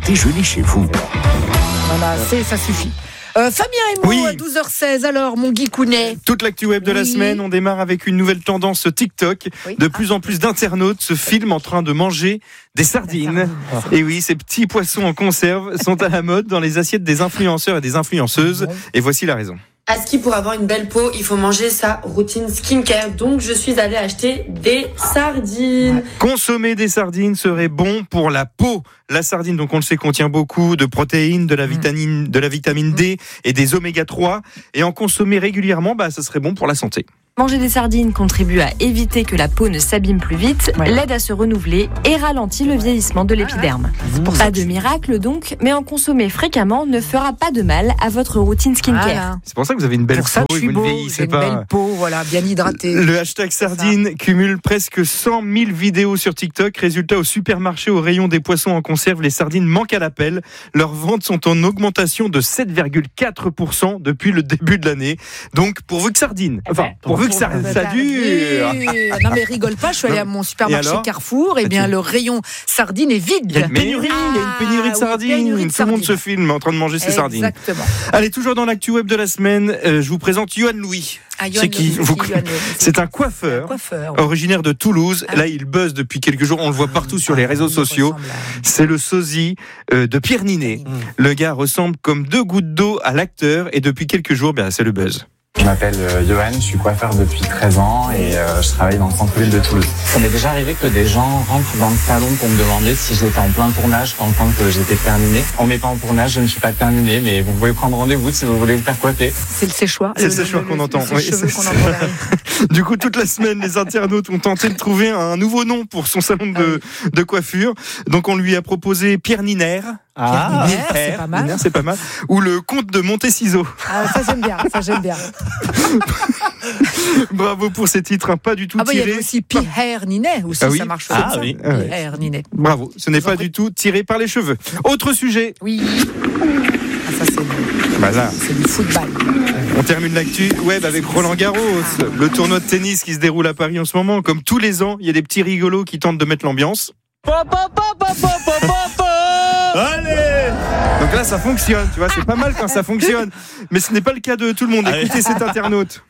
déjeuner chez vous. Voilà, ça suffit. Fabien et moi, à 12h16. Alors, mon Guy Kounet. Toute l'actu web de la semaine, on démarre avec une nouvelle tendance TikTok. De plus en plus d'internautes se filment en train de manger des sardines. Et oui, ces petits poissons en conserve sont à la mode dans les assiettes des influenceurs et des influenceuses. Et voici la raison. À ski, pour avoir une belle peau, il faut manger sa routine skincare. Donc, je suis allée acheter des sardines. Consommer des sardines serait bon pour la peau. La sardine, donc on le sait, contient beaucoup de protéines, de la vitamine D et des oméga 3. Et en consommer régulièrement, ça serait bon pour la santé. Manger des sardines contribue à éviter que la peau ne s'abîme plus vite, l'aide à se renouveler et ralentit le vieillissement de l'épiderme. Pas de miracle donc, mais en consommer fréquemment ne fera pas de mal à votre routine skincare. C'est pour ça que vous avez une belle peau et vous ne vieillissez pas. Une belle peau, bien hydratée. Le hashtag sardine cumule presque 100 000 vidéos sur TikTok. Résultat, au supermarché, au rayon des poissons en conserve, les sardines manquent à l'appel. Leurs ventes sont en augmentation de 7,4% depuis le début de l'année. Donc, pourvu que sardines. Pourvu que ça dure. Non mais rigole pas, je suis allée à mon supermarché Carrefour, et bien le rayon sardines est vide. Il y a une pénurie de sardines. Tout le monde se filme en train de manger ses sardines. Exactement. Allez, toujours dans l'actu web de la semaine, je vous présente Yohan Louis. C'est qui ? C'est un coiffeur originaire de Toulouse. Là, il buzz depuis quelques jours. On le voit partout sur les réseaux sociaux. C'est le sosie de Pierre Ninet. Le gars ressemble comme 2 gouttes d'eau à l'acteur et depuis quelques jours, c'est le buzz. Je m'appelle Yohan, je suis coiffeur depuis 13 ans et je travaille dans le centre-ville de Toulouse. Ça m'est déjà arrivé que des gens rentrent dans le salon pour me demander si j'étais en plein tournage, pensant que j'étais terminé. On n'est pas en tournage, je ne suis pas terminé, mais vous pouvez prendre rendez-vous si vous voulez vous faire coiffer. C'est le séchoir. C'est le séchoir qu'on entend. Du coup, toute la semaine, les internautes ont tenté de trouver un nouveau nom pour son salon de coiffure. Donc, on lui a proposé Pierre Niner. C'est pas mal. Ou le comte de Monteciso. Ça j'aime bien. Bravo pour ces titres, pas du tout tirés. Il y a aussi Pierre Ninet aussi, ça marche comme ça. Pierre Ninet. Bravo, ce n'est pas du tout tiré par les cheveux. Autre sujet. Oui. Ça c'est du football. On termine l'actu web avec Roland Garros, le tournoi de tennis qui se déroule à Paris en ce moment. Comme tous les ans, il y a des petits rigolos qui tentent de mettre l'ambiance. Allez! Donc là, ça fonctionne, tu vois, c'est pas mal quand ça fonctionne. Mais ce n'est pas le cas de tout le monde. Écoutez cet internaute.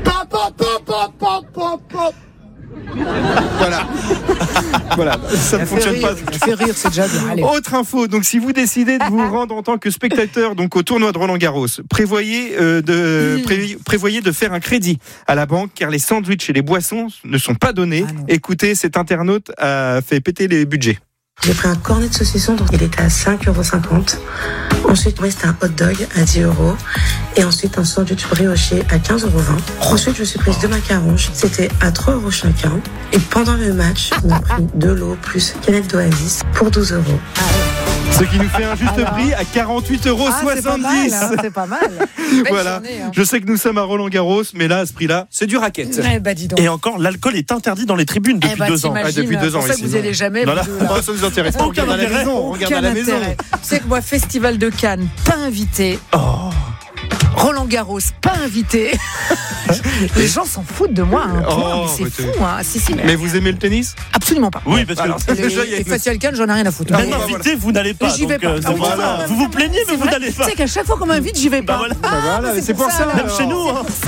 Voilà, ça ne fonctionne pas. Tu fais rire, c'est déjà bien. Allez. Autre info, donc si vous décidez de vous rendre en tant que spectateur donc au tournoi de Roland Garros, prévoyez de faire un crédit à la banque car les sandwichs et les boissons ne sont pas donnés. Écoutez, cet internaute a fait péter les budgets. J'ai pris un cornet de saucisson, donc il était à 5,50 €. Ensuite, c'était un hot dog à 10 €. Et ensuite, un sandwich brioché à 15,20 €. Ensuite, je me suis prise 2 macarons. C'était à 3 € chacun. Et pendant le match, on a pris 2 lots plus canette d'Oasis pour 12 €. Ce qui nous fait un juste prix à 48,70 €. C'est pas mal. Voilà. Journée, Je sais que nous sommes à Roland Garros, mais là, à ce prix-là, c'est du racket. Dis donc. Et encore, l'alcool est interdit dans les tribunes depuis 2 ans. Depuis 2 ans. C'est pour ça que vous n'y allez jamais. Ça nous intéresse pas. On regarde à la maison. On regarde à la maison. Tu sais que moi, Festival de Cannes, pas invité. Roland Garros, pas invité. Les gens s'en foutent de moi. C'est fou. Si. Mais vous aimez le tennis ? Absolument pas. Oui, parce que les Festival Cannes, j'en ai rien à foutre. Même invité, vous n'allez pas. J'y vais pas. Vous vous plaignez, mais vous n'allez pas. Tu sais qu'à chaque fois qu'on m'invite, j'y vais pas. C'est pour ça. Même chez nous.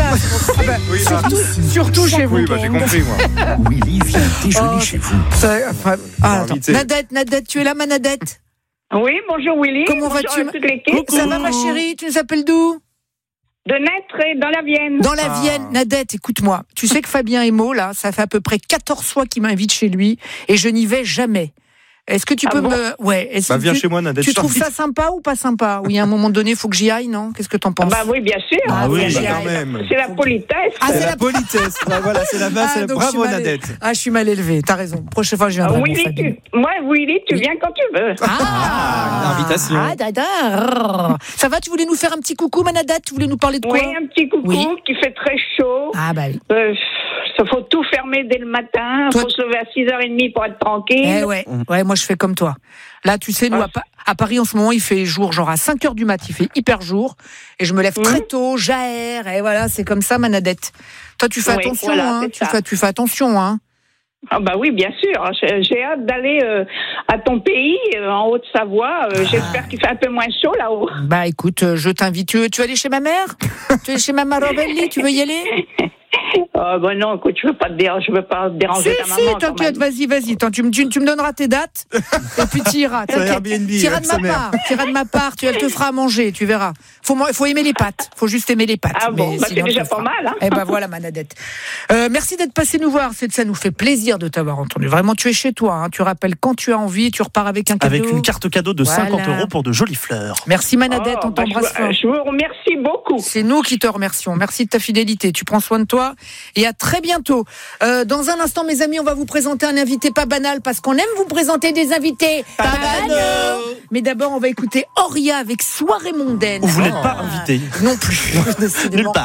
Surtout chez vous. Oui, j'ai compris, moi. Willy vient déjeuner chez vous. Nadette, tu es là, ma Nadette ? Oui, bonjour Willy. Comment vas-tu ? Toute l'équipe. Ça va, ma chérie ? Tu nous appelles d'où ? De Naître dans la Vienne. Dans la Vienne. Nadette, écoute-moi. Tu sais que Fabien Emo, là, ça fait à peu près 14 fois qu'il m'invite chez lui et je n'y vais jamais. Est-ce que tu peux me... Ouais. Viens chez moi, Nadette. Tu trouves ça sympa ou pas sympa ? Oui, à un moment donné, il faut que j'y aille, non ? Qu'est-ce que t'en penses ? Oui, bien sûr. Quand même. C'est la politesse. C'est la politesse. Voilà, c'est la base. Bravo, Nadette. Je suis mal élevée. T'as raison. Prochaine fois, je viendrai. Willy, tu viens quand tu veux. Une invitation. Dada. Ça va ? Tu voulais nous faire un petit coucou, ma Nadette ? Tu voulais nous parler de quoi ? Oui, un petit coucou qui fait très chaud. Oui. Il faut tout fermer dès le matin. Il faut se lever à 6h30 pour être tranquille. Ouais, moi je fais comme toi. Là, tu sais, nous à Paris en ce moment, il fait jour, genre à 5h du mat, il fait hyper jour. Et je me lève très tôt, j'aère. Et voilà, c'est comme ça, ma Nadette. Toi, tu fais attention, voilà, tu fais attention, hein. Ah bah oui, bien sûr. J'ai hâte d'aller à ton pays, en Haute-Savoie. J'espère qu'il fait un peu moins chaud là-haut. Bah écoute, je t'invite. Tu veux aller chez ma mère? Tu veux aller chez Maman Robelli? Tu veux y aller? Bah non, écoute, je veux pas te déranger ta maman. Si, t'inquiète, vas-y. Attends, tu me donneras tes dates et puis tu iras. Tu iras de ma part, elle te fera à manger, tu verras. Faut aimer les pâtes, faut juste aimer les pâtes. Ah bon, c'est déjà pas mal. Hein. Eh ben voilà, ma Nadette. Merci d'être passé nous voir, ça nous fait plaisir de t'avoir entendu. Vraiment, tu es chez toi, hein. Tu rappelles quand tu as envie, tu repars avec un cadeau. Avec une carte cadeau de 50 € pour de jolies fleurs. Merci ma Nadette, on t'embrasse fort. Je vous remercie beaucoup. C'est nous qui te remercions. Merci de ta fidélité. Tu prends soin de toi et à très bientôt. Dans un instant, mes amis, on va vous présenter un invité pas banal parce qu'on aime vous présenter des invités pas banals. Mais d'abord, on va écouter Auria avec Soirée mondaine. Vous n'êtes pas invité. Non plus. Nulle part.